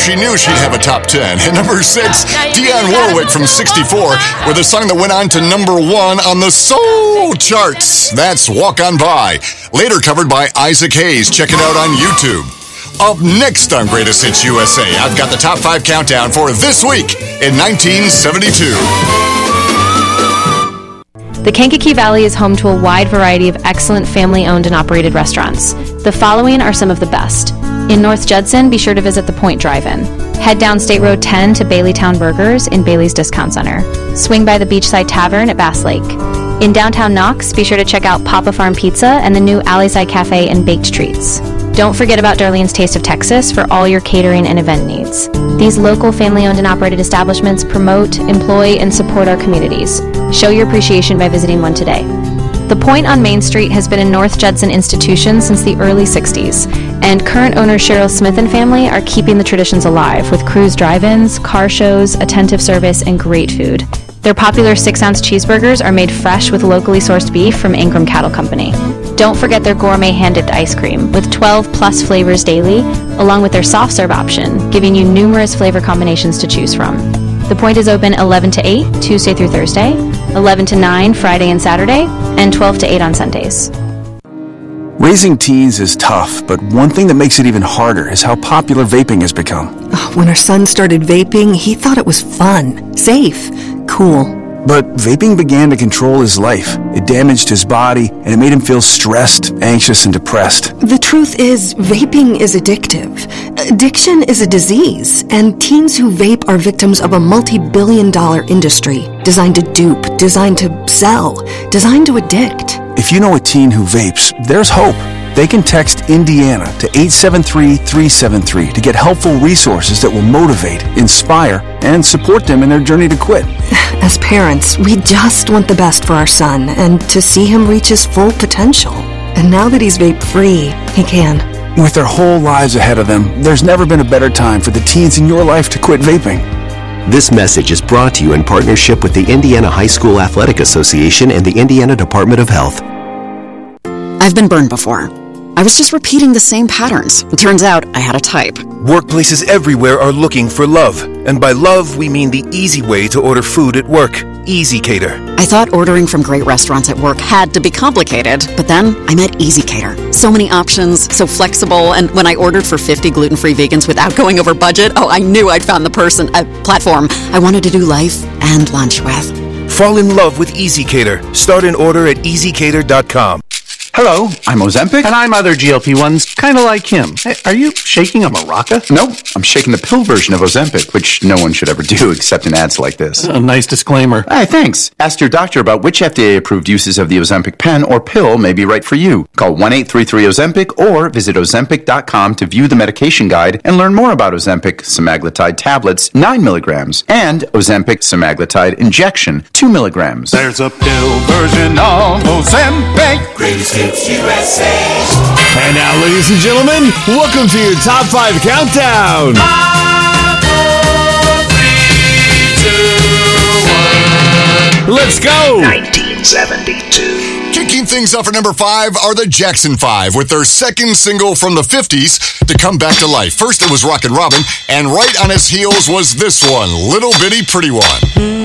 she knew she'd have a top 10. At number 6, Dionne Warwick from 64, with a song that went on to number 1 on the soul charts. That's Walk On By. Later covered by Isaac Hayes. Check it out on YouTube. Up next on Greatest Hits USA, I've got the top 5 countdown for this week in 1972. The Kankakee Valley is home to a wide variety of excellent family-owned and operated restaurants. The following are some of the best. In North Judson, be sure to visit the Point Drive-In. Head down State Road 10 to Baileytown Burgers in Bailey's Discount Center. Swing by the Beachside Tavern at Bass Lake. In downtown Knox, be sure to check out Papa Farm Pizza and the new Alleyside Cafe and Baked Treats. Don't forget about Darlene's Taste of Texas for all your catering and event needs. These local family-owned and operated establishments promote, employ, and support our communities. Show your appreciation by visiting one today. The Point on Main Street has been a North Judson institution since the early 60s, and current owner Cheryl Smith and family are keeping the traditions alive with cruise drive-ins, car shows, attentive service, and great food. Their popular 6-ounce cheeseburgers are made fresh with locally sourced beef from Ingram Cattle Company. Don't forget their gourmet hand-dipped ice cream with 12-plus flavors daily, along with their soft serve option, giving you numerous flavor combinations to choose from. The Point is open 11 to 8, Tuesday through Thursday, 11 to 9, Friday and Saturday, and 12 to 8 on Sundays. Raising teens is tough, but one thing that makes it even harder is how popular vaping has become. When our son started vaping, he thought it was fun, safe, cool. But vaping began to control his life. It damaged his body, and it made him feel stressed, anxious, and depressed. The truth is, vaping is addictive. Addiction is a disease, and teens who vape are victims of a multi-billion-dollar industry designed to dupe, designed to sell, designed to addict. If you know a teen who vapes, there's hope. They can text Indiana to 873-373 to get helpful resources that will motivate, inspire, and support them in their journey to quit. As parents, we just want the best for our son and to see him reach his full potential. And now that he's vape-free, he can. With their whole lives ahead of them, there's never been a better time for the teens in your life to quit vaping. This message is brought to you in partnership with the Indiana High School Athletic Association and the Indiana Department of Health. I've been burned before. I was just repeating the same patterns. It turns out I had a type. Workplaces everywhere are looking for love. And by love, we mean the easy way to order food at work. EasyCater. I thought ordering from great restaurants at work had to be complicated, but then I met EasyCater. So many options, so flexible, and when I ordered for 50 gluten-free vegans without going over budget, I knew I'd found the platform I wanted to do life and lunch with. Fall in love with EasyCater. Start an order at easycater.com. Hello, I'm Ozempic. And I'm other GLP-1s, kind of like him. Hey, are you shaking a maraca? No, I'm shaking the pill version of Ozempic, which no one should ever do except in ads like this. A nice disclaimer. Hey, thanks. Ask your doctor about which FDA-approved uses of the Ozempic pen or pill may be right for you. Call 1-833-OZEMPIC or visit Ozempic.com to view the medication guide and learn more about Ozempic semaglutide tablets, 9 milligrams, and Ozempic semaglutide injection, 2 milligrams. There's a pill version of Ozempic. Greatest Hits USA. And now, ladies and gentlemen, welcome to your Top 5 Countdown. 5, 4, 3, 2, 1. Let's go. 1972. Kicking things off at number 5 are the Jackson 5 with their second single from the 50s to come back to life. First it was Rockin' Robin, and right on its heels was this one, Little Bitty Pretty One.